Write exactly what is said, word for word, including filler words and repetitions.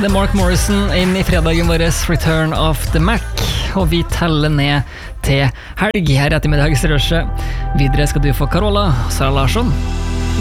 Det er Mark Morrison inn i fredagen vår Return of the Mac, og vi teller ned til helg her ettermiddagsrøsje. Videre skal du få Carola, Sara Larsson